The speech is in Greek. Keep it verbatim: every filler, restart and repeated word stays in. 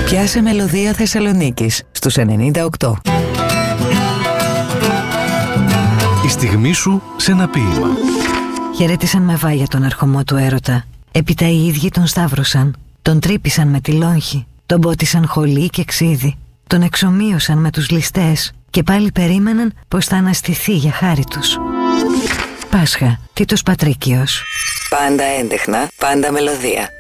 Πιάσε μελωδία Θεσσαλονίκης στους ενενήντα οκτώ. Η στιγμή σου σε ένα ποίημα. Χαιρέτησαν με βάγια τον ερχομό του έρωτα. Έπειτα οι ίδιοι τον σταύρωσαν. Τον τρύπησαν με τη λόγχη. Τον πότισαν χολή και ξύδι. Τον εξομοίωσαν με τους ληστές. Και πάλι περίμεναν πως θα αναστηθεί για χάρη τους. Πάσχα, Τίτος Πατρίκιος. Πάντα έντεχνα, πάντα μελωδία.